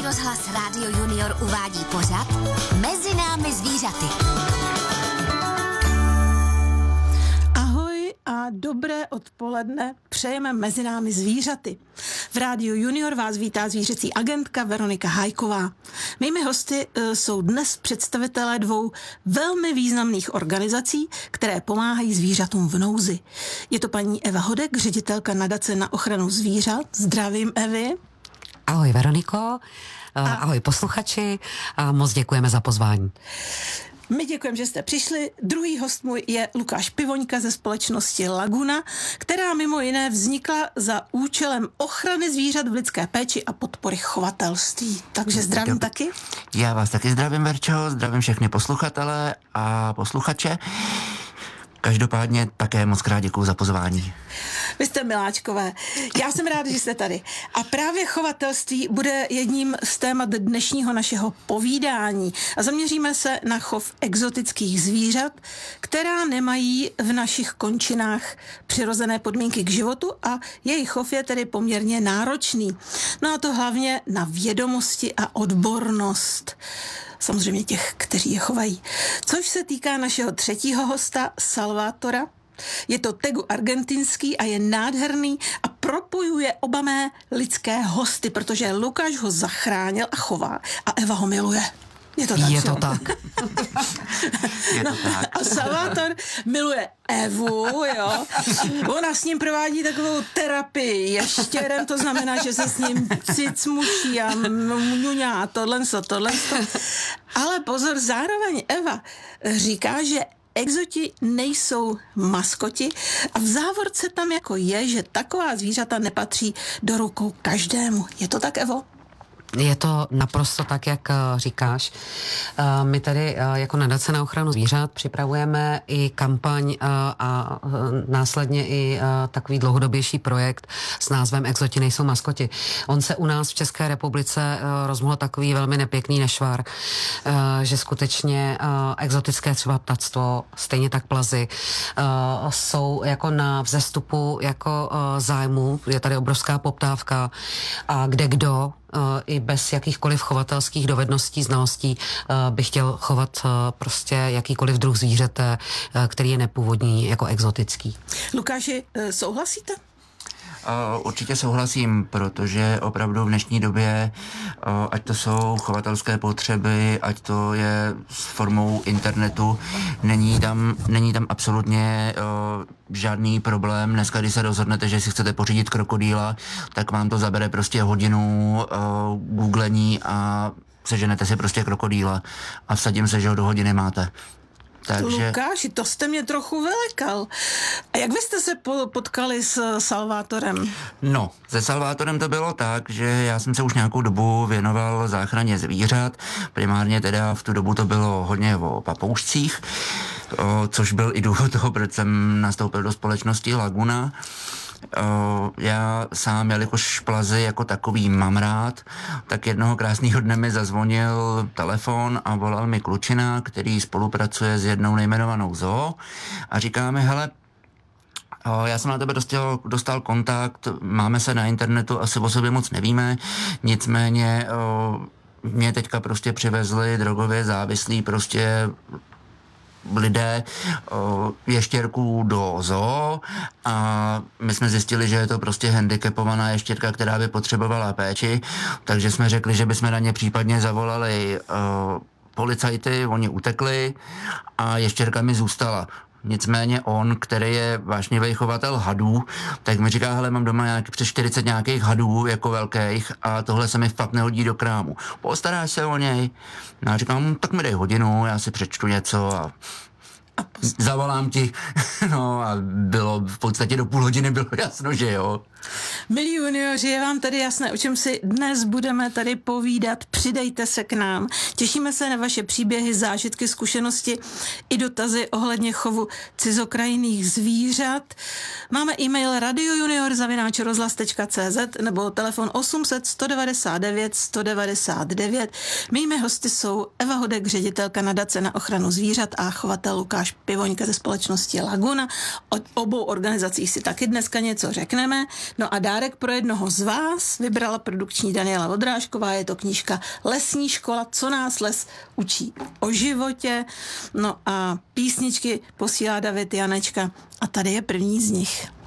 Rozhlas Rádio Junior uvádí pořad Mezi námi zvířaty. Ahoj a dobré odpoledne přejeme Mezi námi zvířaty. V Rádiu Junior vás vítá zvířecí agentka Veronika Hájková. Mými hosty jsou dnes představitelé dvou velmi významných organizací, které pomáhají zvířatům v nouzi. Je to paní Eva Hodek, ředitelka nadace na ochranu zvířat. Zdravím, Evi. Ahoj Veroniko, ahoj posluchači a moc děkujeme za pozvání. My děkujeme, že jste přišli. Druhý host můj je Lukáš Pivoňka ze společnosti Laguna, která mimo jiné vznikla za účelem ochrany zvířat v lidské péči a podpory chovatelství. Takže zdravím taky. Já vás taky zdravím, Verčo, zdravím všechny posluchatele a posluchače. Každopádně také moc krát děkuju za pozvání. Vy jste miláčkové. Já jsem ráda, že jste tady. A právě chovatelství bude jedním z témat dnešního našeho povídání. A zaměříme se na chov exotických zvířat, která nemají v našich končinách přirozené podmínky k životu a jejich chov je tedy poměrně náročný. No a to hlavně na vědomosti a odbornost. Samozřejmě těch, kteří je chovají. Což se týká našeho třetího hosta, Salvatora. Je to tegu argentinský a je nádherný a propojuje oba mé lidské hosty, protože Lukáš ho zachránil a chová a Eva ho miluje. Je to tak. Je to tak. A Salvator miluje Evu, jo. Ona s ním provádí takovou terapii ještěrem, to znamená, že se s ním cicmuší a mňuňá a tohle. Ale pozor, zároveň Eva říká, že exoti nejsou maskoti a v závorce tam jako je, že taková zvířata nepatří do rukou každému. Je to tak, Evo? Je to naprosto tak, jak říkáš. My tady jako nadace na ochranu zvířat připravujeme i kampaň a následně i takový dlouhodobější projekt s názvem Exoti nejsou maskoti. On se u nás v České republice rozmohl takový velmi nepěkný nešvar, že skutečně exotické třeba ptactvo, stejně tak plazy, jsou jako na vzestupu jako zájmu. Je tady obrovská poptávka a kde kdo i bez jakýchkoliv chovatelských dovedností, znalostí by chtěl chovat prostě jakýkoliv druh zvířete, který je nepůvodní, jako exotický. Lukáši, souhlasíte? Určitě souhlasím, protože opravdu v dnešní době, ať to jsou chovatelské potřeby, ať to je s formou internetu, není tam absolutně žádný problém. Dneska, když se rozhodnete, že si chcete pořídit krokodýla, tak vám to zabere prostě hodinu googlení a seženete si prostě krokodýla a vsadím se, že ho do hodiny máte. Takže... Lukáši, to jste mě trochu vylekal. A jak vy jste se potkali s Salvatorem? No, se Salvatorem to bylo tak, že já jsem se už nějakou dobu věnoval záchraně zvířat. Primárně teda v tu dobu to bylo hodně o papoušcích, což byl i důvod toho, proč jsem nastoupil do společnosti Laguna. Já sám, jelikož plazy jako takový mám rád, tak jednoho krásného dne mi zazvonil telefon a volal mi klučina, který spolupracuje s jednou nejmenovanou zoo a říká mi, hele, já jsem na tebe dostal kontakt, máme se na internetu, asi o sobě moc nevíme, nicméně mě teďka prostě přivezli drogově závislí prostě lidé ještěrku do zoo a my jsme zjistili, že je to prostě handicapovaná ještěrka, která by potřebovala péči, takže jsme řekli, že bychom na ně případně zavolali policajty, oni utekli a ještěrka mi zůstala. Nicméně on, který je vášnivý chovatel hadů, tak mi říká, hele, mám doma přes 40 nějakých hadů jako velkých a tohle se mi fakt nehodí do krámu. Postaráš se o něj? No a říkám, tak mi dej hodinu, já si přečtu něco a zavolám ti. No a bylo v podstatě do půl hodiny bylo jasno, že jo. Milí junioři, je vám tady jasné, o čem si dnes budeme tady povídat. Přidejte se k nám. Těšíme se na vaše příběhy, zážitky, zkušenosti i dotazy ohledně chovu cizokrajných zvířat. Máme e-mail radiojunior@rozhlas.cz nebo telefon 800 199 199. Mými hosty jsou Eva Hodek, ředitelka nadace na ochranu zvířat a chovatel Lukáš Tomáš Pivoňka ze společnosti Laguna. Od obou organizací si taky dneska něco řekneme. No a dárek pro jednoho z vás vybrala produkční Daniela Vodrážková. Je to knížka Lesní škola, co nás les učí o životě. No a písničky posílá David Janečka. A tady je první z nich.